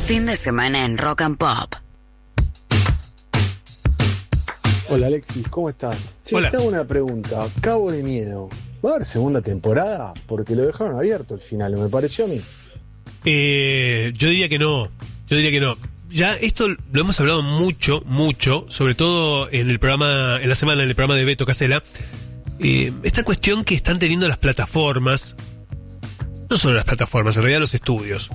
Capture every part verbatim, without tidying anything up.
Fin de semana en Rock and Pop. Hola Alexis, ¿cómo estás? Che, Hola. te hago una pregunta. Cabo de Miedo, ¿va a haber segunda temporada? Porque lo dejaron abierto al final, me pareció a mí. Eh, yo diría que no. Yo diría que no. Ya esto lo hemos hablado mucho, mucho, sobre todo en el programa, en la semana, en el programa de Beto Casella. Eh, esta cuestión que están teniendo las plataformas, no solo las plataformas, en realidad los estudios,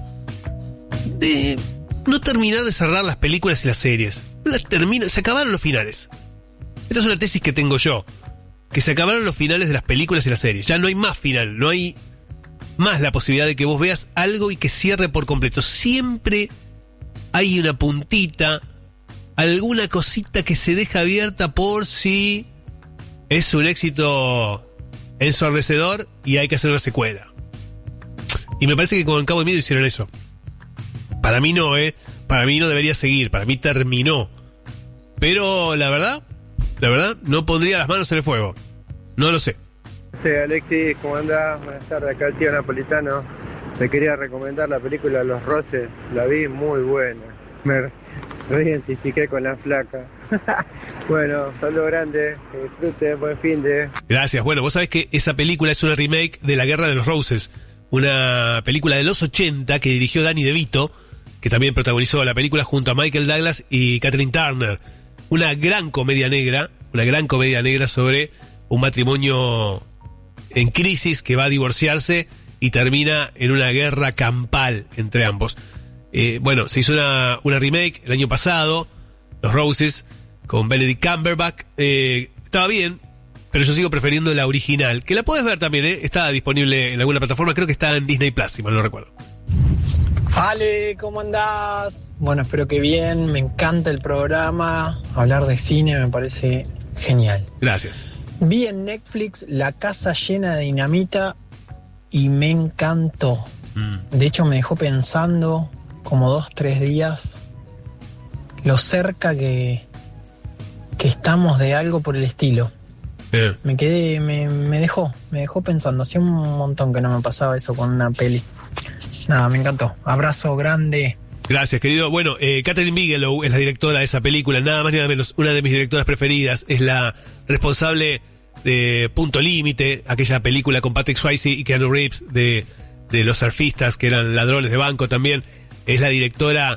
de no terminar de cerrar las películas y las series. Las termina, se acabaron los finales. Esta es una tesis que tengo yo, que se acabaron los finales de las películas y las series. Ya no hay más final, no hay más la posibilidad de que vos veas algo y que cierre por completo. Siempre hay una puntita, alguna cosita que se deja abierta por si es un éxito ensordecedor y hay que hacer una secuela. Y me parece que con Cabo de Miedo hicieron eso. Para mí no, eh. Para mí no debería seguir, para mí terminó. Pero la verdad, la verdad, no pondría las manos en el fuego. No lo sé. Sí, Alexis, ¿cómo andás? Buenas tardes, acá el tío napolitano. Te quería recomendar la película Los Roces, la vi muy buena. Me reidentifiqué con la flaca. Bueno, saludo grande, que disfruten, buen fin de... Gracias. Bueno, vos sabés que esa película es una remake de La Guerra de los Roses, una película de los ochenta que dirigió Danny DeVito, que también protagonizó la película junto a Michael Douglas y Kathleen Turner. Una gran comedia negra, una gran comedia negra sobre un matrimonio en crisis que va a divorciarse y termina en una guerra campal entre ambos. Eh, bueno, se hizo una, una remake el año pasado, Los Roses, con Benedict Cumberbatch. Eh, estaba bien, pero yo sigo prefiriendo la original, que la puedes ver también, ¿eh? Está disponible en alguna plataforma, creo que está en Disney Plus, si mal no recuerdo. Ale, ¿cómo andás? Bueno, espero que bien, me encanta el programa, hablar de cine me parece genial. Gracias. Vi en Netflix La Casa Llena de Dinamita y me encantó. Mm. De hecho me dejó pensando como dos, tres días lo cerca que, que estamos de algo por el estilo. Eh. Me quedé, me, me dejó, me dejó pensando. Hacía un montón que no me pasaba eso con una peli. Nada, me encantó. Abrazo grande. Gracias, querido. Bueno, eh, Catherine Bigelow es la directora de esa película, nada más ni nada menos, una de mis directoras preferidas. Es la responsable de Punto Límite, aquella película con Patrick Swayze y Keanu Reeves de, de los surfistas que eran ladrones de banco también. Es la directora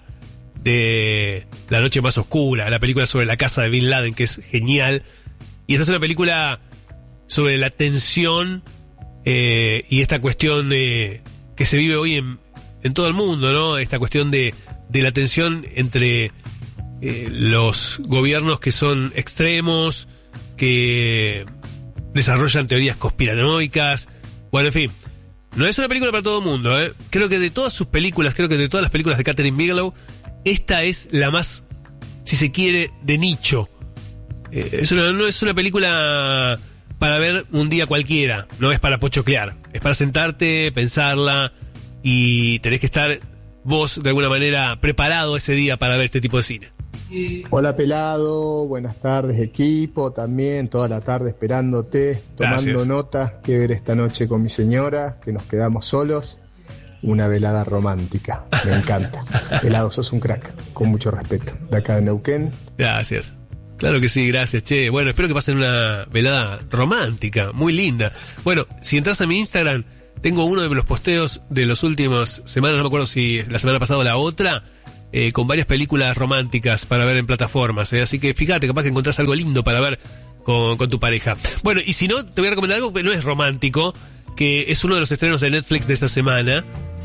de La Noche Más Oscura, la película sobre la casa de Bin Laden, que es genial. Y esta es una película sobre la tensión eh, y esta cuestión de, que se vive hoy en, en todo el mundo, ¿no? Esta cuestión de, de la tensión entre eh, los gobiernos que son extremos, que desarrollan teorías conspiranoicas. Bueno, en fin, no es una película para todo el mundo, ¿eh? Creo que de todas sus películas, creo que de todas las películas de Catherine Bigelow, esta es la más, si se quiere, de nicho. Eh, es una, no es una película para ver un día cualquiera, no es para pochoclear, es para sentarte, pensarla, y tenés que estar vos de alguna manera preparado ese día para ver este tipo de cine. Hola Pelado, buenas tardes equipo, también toda la tarde esperándote, tomando Gracias. nota, que ver esta noche con mi señora, que nos quedamos solos, una velada romántica, me encanta. Pelado, sos un crack, con mucho respeto, de acá de Neuquén. Gracias. Claro que sí, gracias, che. Bueno, espero que pasen una velada romántica, muy linda. Bueno, si entras a mi Instagram, tengo uno de los posteos de las últimas semanas, no me acuerdo si la semana pasada o la otra, eh, con varias películas románticas para ver en plataformas, eh. Así que fíjate, capaz que encontrás algo lindo para ver con, con tu pareja. Bueno, y si no, te voy a recomendar algo que no es romántico, que es uno de los estrenos de Netflix de esta semana,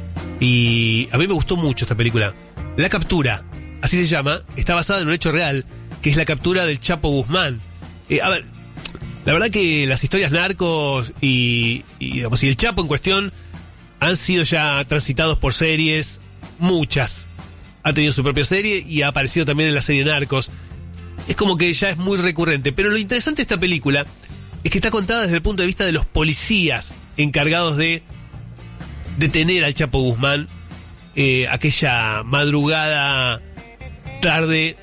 y a mí me gustó mucho esta película. La Captura, así se llama, está basada en un hecho real, que es la captura del Chapo Guzmán. Eh, a ver, la verdad que las historias narcos y, y, digamos, y el Chapo en cuestión han sido ya transitados por series, muchas. Ha tenido su propia serie y ha aparecido también en la serie Narcos. Es como que ya es muy recurrente. Pero lo interesante de esta película es que está contada desde el punto de vista de los policías encargados de detener al Chapo Guzmán eh, aquella madrugada tarde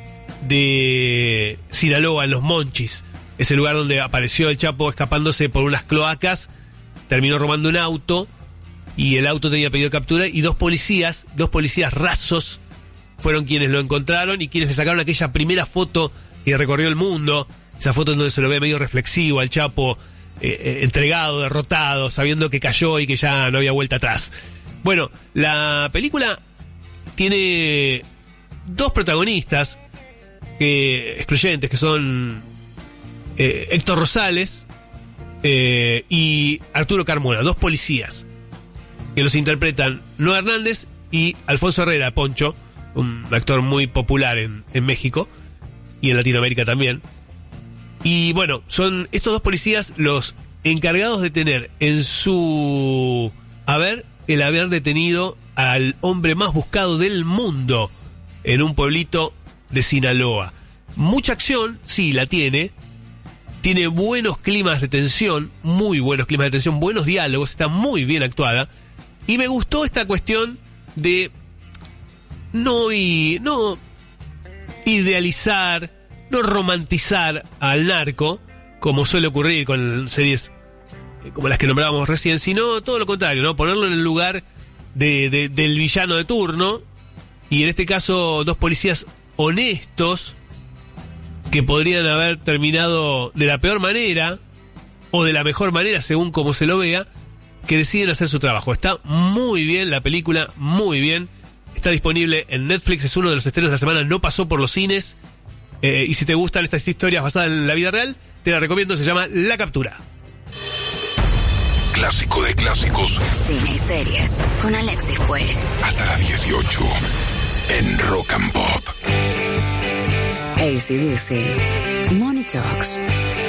de Sinaloa, en Los Monchis, ese lugar donde apareció el Chapo escapándose por unas cloacas, terminó robando un auto y el auto tenía pedido de captura, y dos policías, dos policías rasos, fueron quienes lo encontraron y quienes le sacaron aquella primera foto que recorrió el mundo, esa foto en donde se lo ve medio reflexivo al Chapo, eh, eh, entregado, derrotado, sabiendo que cayó y que ya no había vuelta atrás. Bueno, la película tiene dos protagonistas eh, excluyentes, que son eh, Héctor Rosales eh, y Arturo Carmona, dos policías, que los interpretan Noah Hernández y Alfonso Herrera, Poncho, un actor muy popular en, en México y en Latinoamérica también. Y bueno, son estos dos policías los encargados de tener en su haber el haber detenido al hombre más buscado del mundo en un pueblito de Sinaloa. Mucha acción, sí, la tiene. Tiene buenos climas de tensión, muy buenos climas de tensión, buenos diálogos, está muy bien actuada. Y me gustó esta cuestión de no, y, no idealizar, no romantizar al narco, como suele ocurrir con series como las que nombrábamos recién, sino todo lo contrario, ¿no? Ponerlo en el lugar de, de, del villano de turno, y en este caso dos policías honestos que podrían haber terminado de la peor manera o de la mejor manera según como se lo vea, que deciden hacer su trabajo. Está muy bien la película, muy bien. Está disponible en Netflix, es uno de los estrenos de la semana, no pasó por los cines. Eh, y si te gustan estas historias basadas en la vida real, te la recomiendo, se llama La Captura. Clásico de clásicos. Cine y series con Alexis Puig. Hasta las dieciocho en Rock and Pop. A C D C. Money Talks.